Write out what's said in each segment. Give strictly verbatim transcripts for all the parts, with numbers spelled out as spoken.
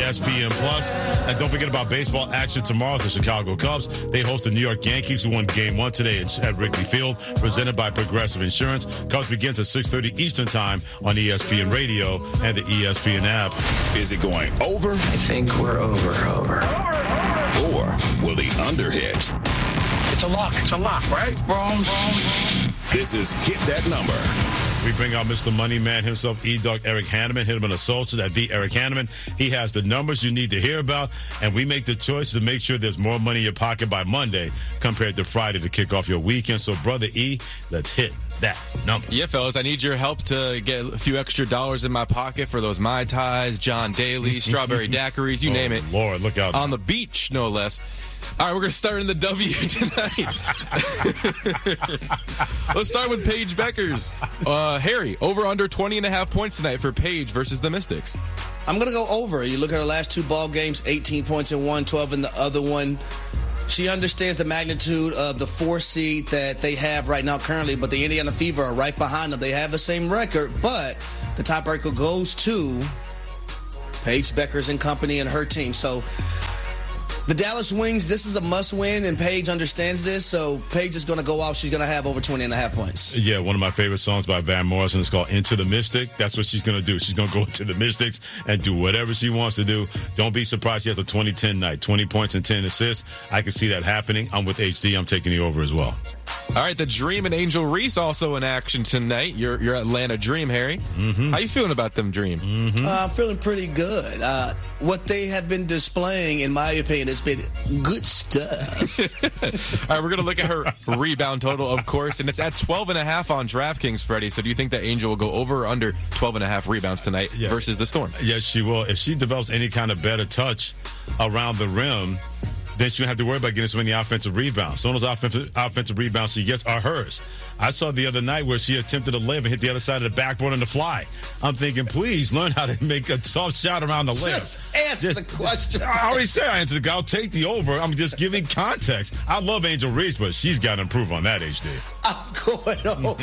S P N Plus. And don't forget about baseball action tomorrow. The Chicago Cubs, they host the New York Yankees, who won game one today at Wrigley Field, presented by Progressive Insurance. Cubs begins at six thirty Eastern Time on E S P N Radio and the E S P N app. Is it going over? I think we're over, over. Or will the under hit? It's a lock. It's a lock, right? Wrong, wrong. This is Hit That Number. We bring out Mister Money Man himself, E-Dog Eric Hanneman. Hit him on the socials at the Eric Hanneman. He has the numbers you need to hear about, and we make the choice to make sure there's more money in your pocket by Monday compared to Friday to kick off your weekend. So, Brother E, let's hit that number. Yeah, fellas, I need your help to get a few extra dollars in my pocket for those Mai Tais, John Daly, Strawberry Daiquiris, you oh, name it. Lord, look out. On the beach, no less. All right, we're going to start in the W tonight. Let's start with Paige Beckers. Uh, Harry, over under twenty and a half points tonight for Paige versus the Mystics. I'm going to go over. You look at her last two ball games, eighteen points in one, twelve in the other one. She understands the magnitude of the four seed that they have right now currently, but the Indiana Fever are right behind them. They have the same record, but the tiebreaker goes to Paige Beckers and company and her team. So the Dallas Wings, this is a must-win, and Paige understands this, so Paige is going to go out. She's going to have over twenty and a half points. Yeah, one of my favorite songs by Van Morrison is called Into the Mystic. That's what she's going to do. She's going to go into the Mystics and do whatever she wants to do. Don't be surprised she has a twenty ten night, twenty points and ten assists. I can see that happening. I'm with H D. I'm taking the over as well. All right, the Dream and Angel Reese also in action tonight. Your your Atlanta Dream, Harry. Mm-hmm. How you feeling about them, Dream? Mm-hmm. Uh, I'm feeling pretty good. Uh, what they have been displaying, in my opinion, has been good stuff. All right, we're going to look at her rebound total, of course, and it's at twelve and a half on DraftKings, Freddie. So do you think that Angel will go over or under twelve and a half rebounds tonight yeah. versus the Storm? Yes, she will. If she develops any kind of better touch around the rim, then she won't have to worry about getting so many offensive rebounds. Some of those offensive, offensive rebounds she gets are hers. I saw the other night where she attempted a layup and hit the other side of the backboard on the fly. I'm thinking, please learn how to make a soft shot around the layup. Just answer Just, the question. I already said I answered the I'll take the over. I'm just giving context. I love Angel Reese, but she's got to improve on that, H D. I'm going over.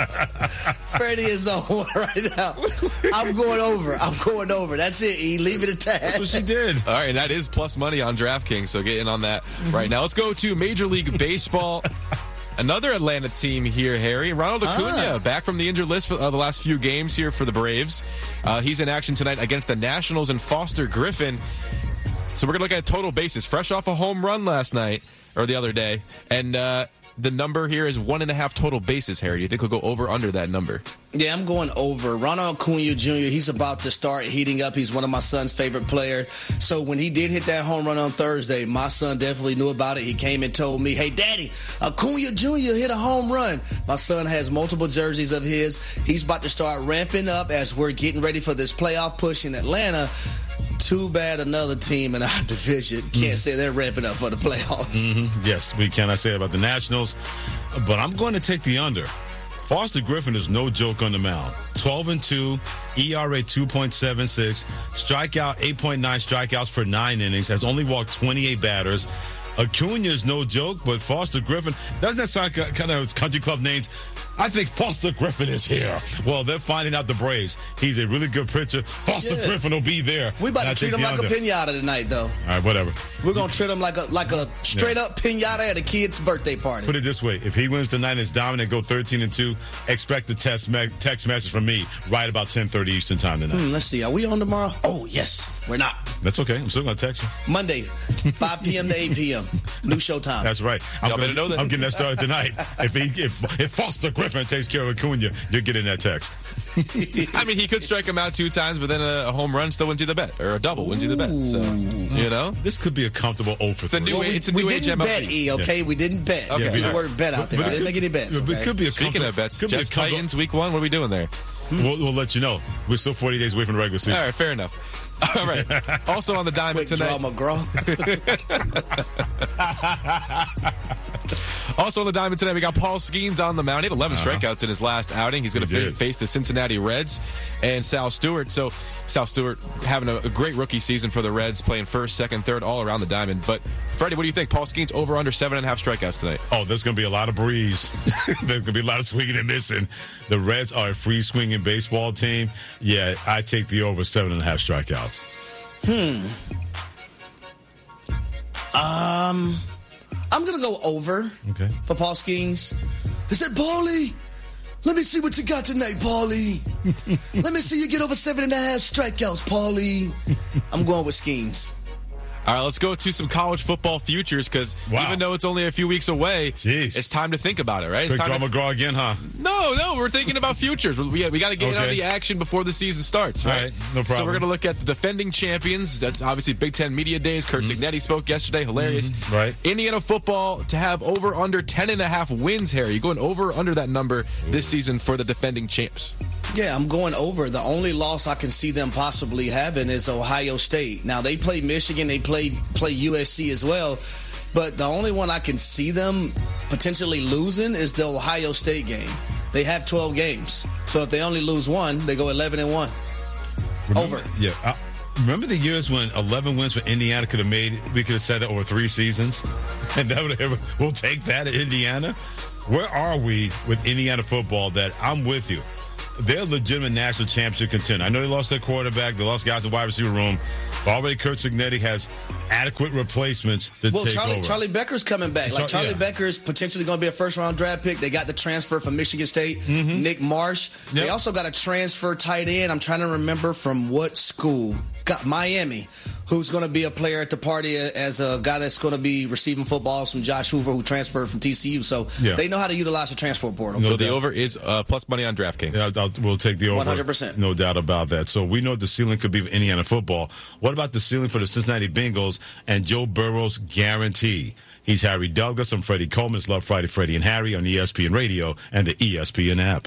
Freddie is on one right now. I'm going over. I'm going over. That's it, E. Leave it at that. That's what she did. All right, and that is plus money on DraftKings, so get in on that right now. Let's go to Major League Baseball. Another Atlanta team here, Harry. Ronald Acuna, ah. back from the injured list for uh, the last few games here for the Braves. Uh, he's in action tonight against the Nationals and Foster Griffin. So we're going to look at total bases. Fresh off a home run last night, or the other day. And uh, the number here is one and a half total bases, Harry. Do you think we'll go over or under that number? Yeah, I'm going over. Ronald Acuna Junior, he's about to start heating up. He's one of my son's favorite players. So when he did hit that home run on Thursday, my son definitely knew about it. He came and told me, hey, Daddy, Acuna Junior hit a home run. My son has multiple jerseys of his. He's about to start ramping up as we're getting ready for this playoff push in Atlanta. Too bad another team in our division can't mm-hmm. say they're ramping up for the playoffs. Mm-hmm. Yes, we cannot say about the Nationals, but I'm going to take the under. Foster Griffin is no joke on the mound. twelve and two, E R A two point seven six, strikeout eight point nine strikeouts per nine innings, has only walked twenty-eight batters. Acuna is no joke, but Foster Griffin, doesn't that sound kind of country club names? I think Foster Griffin is here. Well, they're finding out the Braves. He's a really good pitcher. Foster yeah. Griffin will be there. We about to treat him like under. a pinata tonight, though. All right, whatever. We're going to treat him like a like a straight-up yeah. pinata at a kid's birthday party. Put it this way. If he wins tonight and is dominant, go thirteen and two, expect a text, me- text message from me right about ten thirty Eastern time tonight. Hmm, let's see. Are we on tomorrow? Oh, yes. We're not. That's okay. I'm still going to text you. Monday, five p.m. to eight p.m. New show time. That's right. I'm, gonna, know that. I'm getting that started tonight. if, he, if if Foster Griffin takes care of Acuna, you're getting that text. I mean, he could strike him out two times, but then a, a home run still wins you the bet, or a double wins you the bet. So, you know, this could be a comfortable oh for three. It's a new, well, we, it's a we new didn't bet, E, okay? Yeah. We didn't bet. Okay. Yeah, the word bet out there. But, but I didn't make any bets. Okay? It could be a Speaking of bets, Jets Titans week one, what are we doing there? Hmm. We'll, we'll let you know. We're still forty days away from the regular season. All right, fair enough. All right. Also on the diamond Quick tonight. Draw McGraw. Also on the diamond tonight, we got Paul Skeens on the mound. He had eleven uh-huh. strikeouts in his last outing. He's going to he face the Cincinnati Reds and Sal Stewart. So Sal Stewart having a, a great rookie season for the Reds, playing first, second, third, all around the diamond. But Freddie, what do you think? Paul Skeens over under seven and a half strikeouts tonight. Oh, there's going to be a lot of breeze. There's going to be a lot of swinging and missing. The Reds are a free swinging baseball team. Yeah, I take the over seven and a half strikeouts. Hmm. Um, I'm going to go over Okay. for Paul Skeens. I said, Paulie, let me see what you got tonight, Paulie. Let me see you get over seven and a half strikeouts, Paulie. I'm going with Skeens. All right, let's go to some college football futures because Wow. even though it's only a few weeks away, Jeez. it's time to think about it, right? It's Quick time draw to... McGraw again, huh? No, no, we're thinking about futures. We, we got to get Okay. on the action before the season starts, right? All right, no So problem. we're going to look at the defending champions. That's obviously Big Ten Media Days. Kurt Mm-hmm. Cignetti spoke yesterday. Hilarious. Right. Indiana football to have over under ten and a half wins, Harry. You going over under that number this season for the defending champs? Yeah, I'm going over. The only loss I can see them possibly having is Ohio State. Now, they play Michigan. They play, play U S C as well. But the only one I can see them potentially losing is the Ohio State game. They have twelve games. So if they only lose one, they go eleven and one. Remember, Over. Yeah. I, remember the years when eleven wins for Indiana could have made, we could have said that over three seasons? And that would have, we'll take that at Indiana? Where are we with Indiana football that I'm with you? They're a legitimate national championship contender. I know they lost their quarterback. They lost guys in the wide receiver room. But already Kurt Cignetti has adequate replacements to Well, take Charlie, over. Charlie Becker's coming back. Like, Char- Charlie yeah. Becker is potentially going to be a first-round draft pick. They got the transfer from Michigan State, Nick Marsh. Mm-hmm. Yep. They also got a transfer tight end. I'm trying to remember from what school. Got Miami, who's going to be a player at the party as a guy that's going to be receiving footballs from Josh Hoover, who transferred from T C U. So Yeah. they know how to utilize the transfer portal. So the doubt. over is uh, plus money on DraftKings. Yeah, I'll, we'll take the over. one hundred percent. No doubt about that. So we know what the ceiling could be for Indiana football. What about the ceiling for the Cincinnati Bengals and Joe Burrow's guarantee? He's Harry Douglas. I'm Freddie Coleman. It's Love Friday, Freddie and Harry on E S P N Radio and the E S P N app.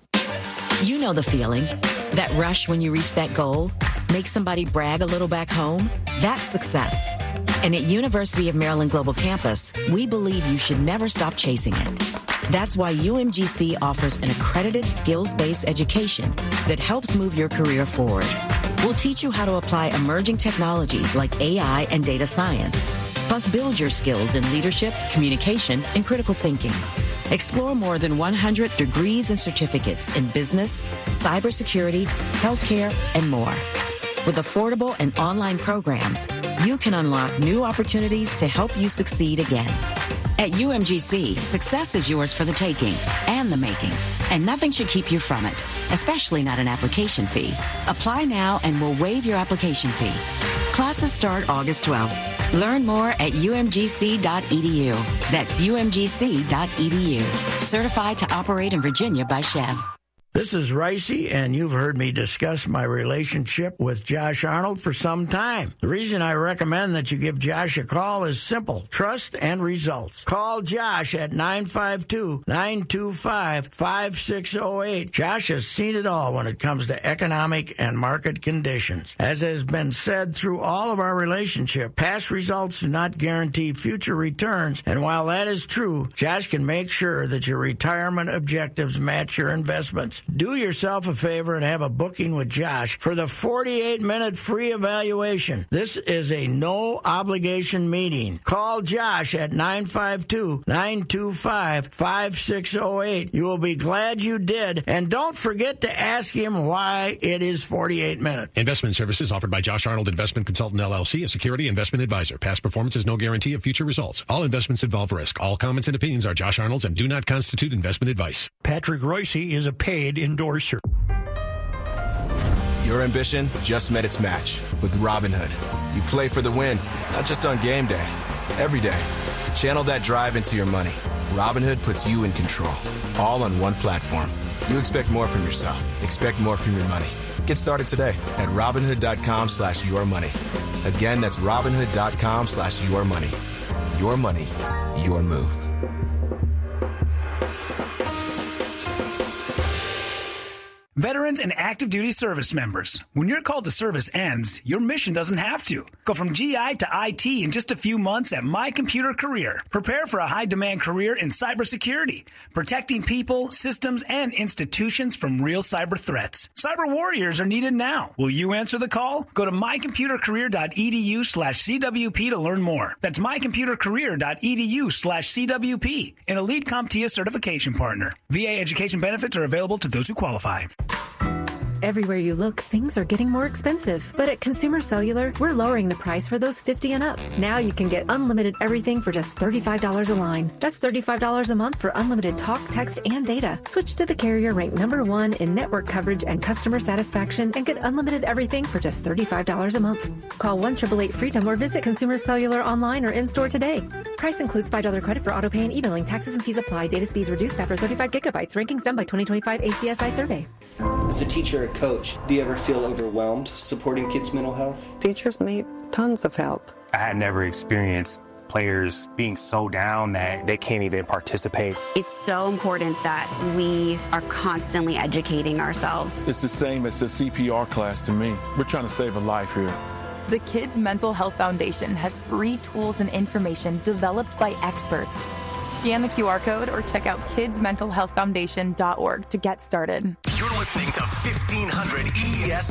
You know the feeling. That rush when you reach that goal. Make somebody brag a little back home. That's success. And at University of Maryland Global Campus, we believe you should never stop chasing it. That's why U M G C offers an accredited skills-based education that helps move your career forward. We'll teach you how to apply emerging technologies like A I and data science. Plus, build your skills in leadership, communication, and critical thinking. Explore more than one hundred degrees and certificates in business, cybersecurity, healthcare, and more. With affordable and online programs, you can unlock new opportunities to help you succeed again. At U M G C, success is yours for the taking and the making, and nothing should keep you from it, especially not an application fee. Apply now and we'll waive your application fee. Classes start August twelfth. Learn more at U M G C dot E D U. That's U M G C dot E D U. Certified to operate in Virginia by Chev. This is Ricey, and you've heard me discuss my relationship with Josh Arnold for some time. The reason I recommend that you give Josh a call is simple: trust and results. Call Josh at nine five two, nine two five, five six zero eight. Josh has seen it all when it comes to economic and market conditions. As has been said through all of our relationship, past results do not guarantee future returns, and while that is true, Josh can make sure that your retirement objectives match your investments. Do yourself a favor and have a booking with Josh for the forty-eight minute free evaluation. This is a no-obligation meeting. Call Josh at nine five two, nine two five, five six zero eight. You will be glad you did, and don't forget to ask him why it is forty-eight minutes. Investment services offered by Josh Arnold Investment Consultant, L L C, a security investment advisor. Past performance is no guarantee of future results. All investments involve risk. All comments and opinions are Josh Arnold's and do not constitute investment advice. Patrick Royce is a paid endorser. Your ambition just met its match with Robinhood. You play for the win, not just on game day, every day. Channel that drive into your money. Robinhood puts you in control, all on one platform. You expect more from yourself. Expect more from your money. Get started today at Robinhood.com slash your money. Again, that's Robinhood.com slash your money. Your money, your move. Veterans and active duty service members, when your call to service ends, your mission doesn't have to. Go from G I to I T in just a few months at My Computer Career. Prepare for a high-demand career in cybersecurity, protecting people, systems, and institutions from real cyber threats. Cyber warriors are needed now. Will you answer the call? Go to mycomputercareer.edu slash CWP to learn more. That's mycomputercareer.edu slash CWP, an elite CompTIA certification partner. V A education benefits are available to those who qualify. Everywhere you look, things are getting more expensive. But at Consumer Cellular, we're lowering the price for those fifty and up. Now you can get unlimited everything for just thirty-five dollars a line. That's thirty-five dollars a month for unlimited talk, text, and data. Switch to the carrier ranked number one in network coverage and customer satisfaction and get unlimited everything for just thirty-five dollars a month. Call one eight eight eight freedom or visit Consumer Cellular online or in-store today. Price includes five dollars credit for auto pay and e-billing. Taxes and fees apply. Data speeds reduced after thirty-five gigabytes. Rankings done by twenty twenty-five A C S I survey. As a teacher or coach, do you ever feel overwhelmed supporting kids' mental health? Teachers need tons of help. I had never experienced players being so down that they can't even participate. It's so important that we are constantly educating ourselves. It's the same as the C P R class to me. We're trying to save a life here. The Kids Mental Health Foundation has free tools and information developed by experts. Scan the Q R code or check out kids mental health foundation dot org to get started. You're listening to fifteen hundred E S